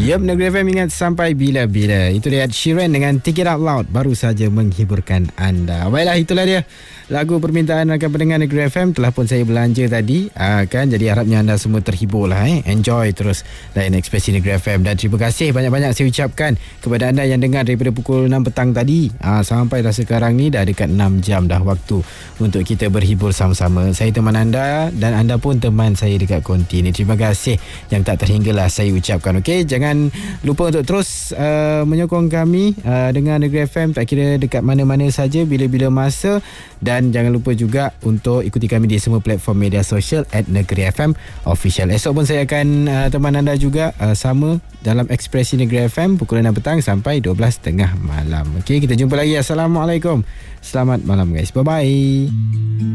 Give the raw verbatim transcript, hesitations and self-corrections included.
Yup, Negeri F M ingat sampai bila-bila. Itu dia Ed Sheeran dengan Take It Out Loud, baru saja menghiburkan anda. Baiklah, itulah dia lagu permintaan rakan pendengar Negeri F M. Telah pun saya belanja tadi, aa, kan? Jadi harapnya anda semua terhibur lah, eh? Enjoy terus layan Ekspresi Negeri F M. Dan terima kasih banyak-banyak saya ucapkan kepada anda yang dengar daripada pukul enam petang tadi, aa, sampai dah sekarang ni dah dekat enam jam dah waktu untuk kita berhibur sama-sama. Saya teman anda dan anda pun teman saya dekat konti ni. Terima kasih yang tak terhinggalah saya ucapkan. Okey, jangan lupa untuk terus uh, menyokong kami uh, dengan Negeri F M, tak kira dekat mana-mana saja, bila-bila masa. Dan jangan lupa juga untuk ikuti kami di semua platform media sosial at Negeri F M Official. Esok pun saya akan uh, teman anda juga uh, sama dalam Ekspresi Negeri F M pukul enam petang sampai dua belas tiga puluh malam. Okey, kita jumpa lagi. Assalamualaikum. Selamat malam guys. Bye-bye.